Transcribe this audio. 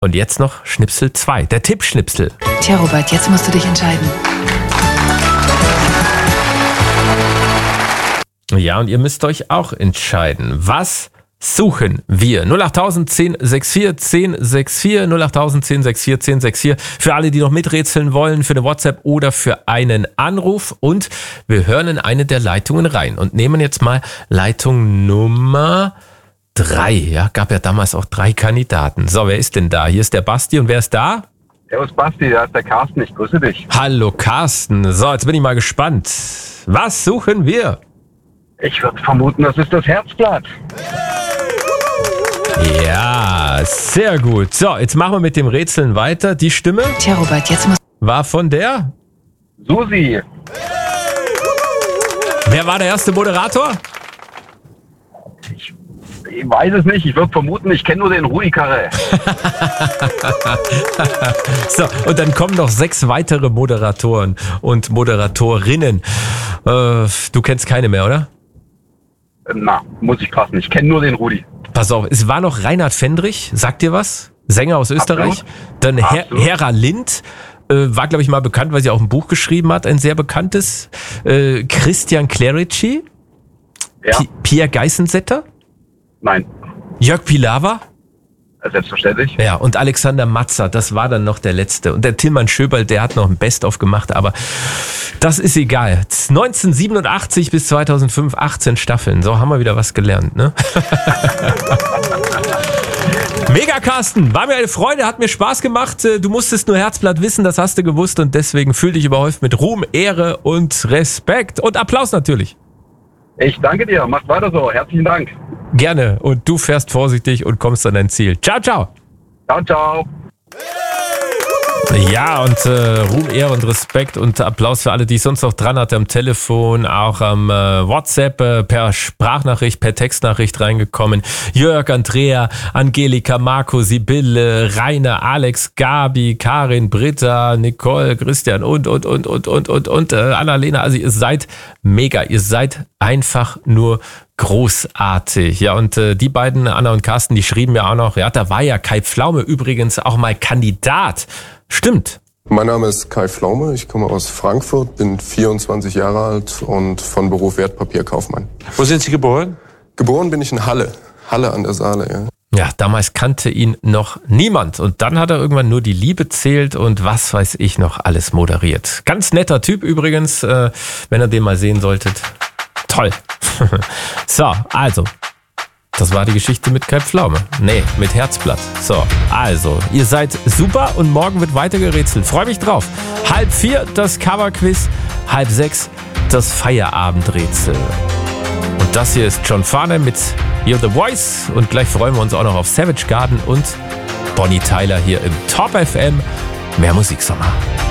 Und jetzt noch Schnipsel 2, der Tippschnipsel. Tja, Robert, jetzt musst du dich entscheiden. Ja, und ihr müsst euch auch entscheiden. Was suchen wir? 08000 1064 1064, 08000 1064 1064. Für alle, die noch miträtseln wollen, für eine WhatsApp oder für einen Anruf. Und wir hören in eine der Leitungen rein und nehmen jetzt mal Leitung Nummer 3. Ja, gab ja damals auch 3 Kandidaten. So, wer ist denn da? Hier ist der Basti und wer ist da? Servus Basti, da ist der Carsten, ich grüße dich. Hallo Carsten. So, jetzt bin ich mal gespannt. Was suchen wir? Ich würde vermuten, das ist das Herzblatt. Ja, sehr gut. So, jetzt machen wir mit dem Rätseln weiter. Die Stimme Tja, Robert, jetzt musst war von der? Susi. Wer war der erste Moderator? Ich weiß es nicht, ich würde vermuten, ich kenne nur den Rudi Carré. So, und dann kommen noch 6 weitere Moderatoren und Moderatorinnen. Du kennst keine mehr, oder? Na, muss ich passen, ich kenne nur den Rudi. Pass auf, es war noch Reinhard Fendrich, sagt dir was? Sänger aus Österreich. Absolut. Dann Absolut. Hera Lind, war glaube ich mal bekannt, weil sie auch ein Buch geschrieben hat, ein sehr bekanntes. Christian Clerici, Ja, Pierre Geissensetter, nein, Jörg Pilawa. selbstverständlich. Ja, und Alexander Matzer, das war dann noch der letzte. Und der Tilman Schöberl, der hat noch ein Best-of gemacht, aber das ist egal. 1987 bis 2005, 18 Staffeln. So haben wir wieder was gelernt, ne? Mega, Carsten. War mir eine Freude, hat mir Spaß gemacht. Du musstest nur Herzblatt wissen, das hast du gewusst. Und deswegen fühl dich überhäuft mit Ruhm, Ehre und Respekt. Und Applaus natürlich. Ich danke dir, mach weiter so, herzlichen Dank. Gerne. Und du fährst vorsichtig und kommst an dein Ziel. Ciao, ciao. Ciao, ciao. Ja, und Ruhm, Ehre und Respekt und Applaus für alle, die ich sonst noch dran hatte am Telefon, auch am WhatsApp, per Sprachnachricht, per Textnachricht reingekommen. Jörg, Andrea, Angelika, Marco, Sibylle, Rainer, Alex, Gabi, Karin, Britta, Nicole, Christian und Annalena. Also ihr seid mega, ihr seid einfach nur großartig. Ja, und die beiden, Anna und Carsten, die schrieben ja auch noch, ja, da war ja Kai Pflaume übrigens auch mal Kandidat. Stimmt. Mein Name ist Kai Pflaume, ich komme aus Frankfurt, bin 24 Jahre alt und von Beruf Wertpapierkaufmann. Wo sind Sie geboren? Geboren bin ich in Halle an der Saale, ja. Ja, damals kannte ihn noch niemand und dann hat er irgendwann nur die Liebe zählt und was weiß ich noch alles moderiert. Ganz netter Typ übrigens, wenn ihr den mal sehen solltet. Toll. So, also, das war die Geschichte mit Kai Pflaume. Nee, mit Herzblatt. So, also, ihr seid super und morgen wird weiter gerätselt. Freue mich drauf. 3:30 das Coverquiz, 5:30 das Feierabendrätsel. Und das hier ist John Farnham mit You're the Voice und gleich freuen wir uns auch noch auf Savage Garden und Bonnie Tyler hier im Top FM. Mehr Musiksommer.